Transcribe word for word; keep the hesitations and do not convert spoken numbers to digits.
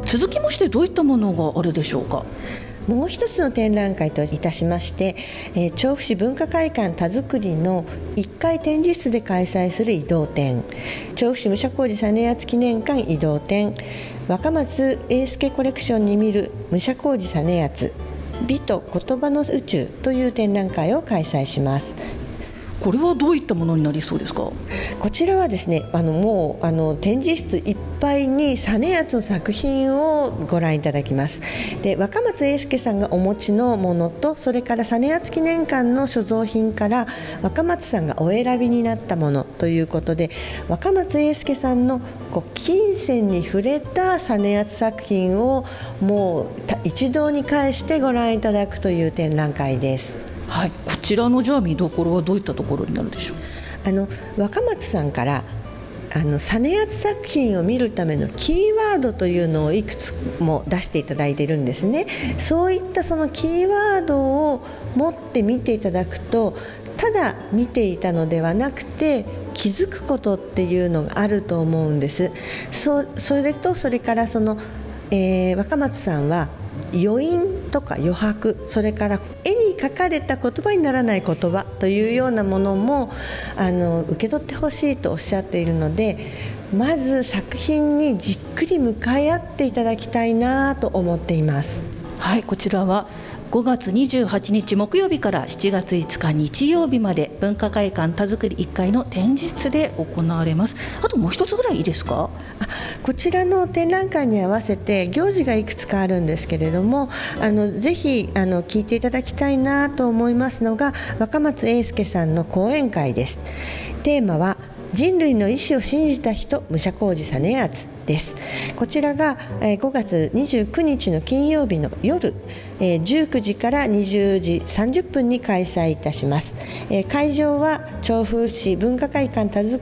続きましてどういったものがあるでしょうか？ もう一つの展覧会といたしまして、えー、調布市文化会館田作りのいっかい展示室で開催する移動展、調布市武者小路実篤記念館移動展、若松英介コレクションに見る武者小路実篤美と言葉の宇宙という展覧会を開催します。 これはどういったものになりそうですか？ こちらはですね、あのもうあの展示室いっぱいに実篤の作品をご覧いただきます。で、若松英介さんがお持ちのものと、それから実篤記念館の所蔵品から若松さんがお選びになったものということで、若松英介さんのこう金銭に触れた実篤作品をもう一堂に会してご覧いただくという展覧会です。 はい、こちらのじゃあ見どころはどういったところになるでしょう？ あの若松さんからあの実篤作品を見るためのキーワードというのをいくつも出していただいているんですね。そういったそのキーワードを持って見ていただくと、ただ見ていたのではなくて気づくことっていうのがあると思うんです。 そ, それとそれからその、えー、若松さんは余韻とか余白、それから絵に描かれた言葉にならない言葉というようなものもあの受け取ってほしいとおっしゃっているので、まず作品にじっくり向かい合っていただきたいなと思っています。 はい、こちらはごがつにじゅうはちにち木曜日からしちがついつか日曜日まで文化会館田作りいっかいの展示室で行われます。あともう一つぐらいいいですか？ あ、こちらの展覧会に合わせて行事がいくつかあるんですけれども、あのぜひあの聞いていただきたいなと思いますのが若松英介さんの講演会です。テーマは人類の意志を信じた人武者小路実篤です。こちらがごがつにじゅうくにちの金曜日の夜じゅうくじからにじゅうじさんじゅっぷんに開催いたします。会場は調布市文化会館田作